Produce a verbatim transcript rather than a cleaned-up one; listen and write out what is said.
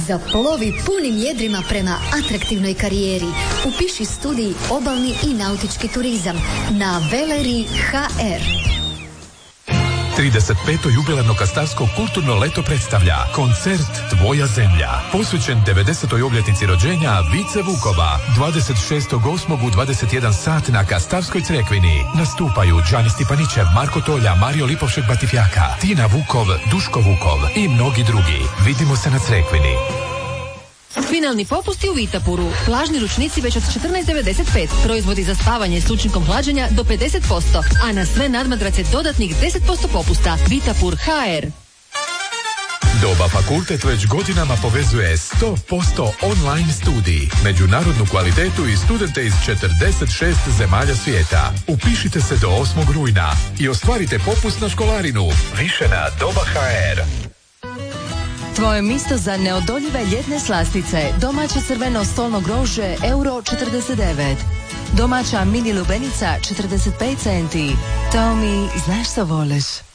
Zaplovi punim jedrima prema atraktivnoj karijeri. Upiši studij obalni i nautički turizam na Veleri ha er. trideset peto jubilarno Kastarsko kulturno leto predstavlja koncert Tvoja zemlja, posvećen devedesetoj obljetnici rođenja Vice Vukova. dvadeset šestog osmog u dvadeset jedan sat na Kastarskoj crkvini nastupaju Đani Stipanićev, Marko Tolja, Mario Lipovšek Batifjaka, Tina Vukov, Duško Vukov i mnogi drugi. Vidimo se na crkvini. Finalni popusti u Vitapuru. Plažni ručnici već od četrnaest devedeset pet. Proizvodi za spavanje s učinkom hlađenja do pedeset posto. A na sve nadmadrace dodatnih deset posto popusta. Vitapur ha er. Doba Fakultet već godinama povezuje sto posto online studij, međunarodnu kvalitetu i studente iz četrdeset šest zemalja svijeta. Upišite se do osmog rujna i ostvarite popust na školarinu. Više na doba ha er. Tvoje mjesto za neodoljive ljetne slastice. Domaće crveno stolno grožđe euro četrdeset devet. Domaća mini lubenica četrdeset pet centi. To mi znaš što voliš.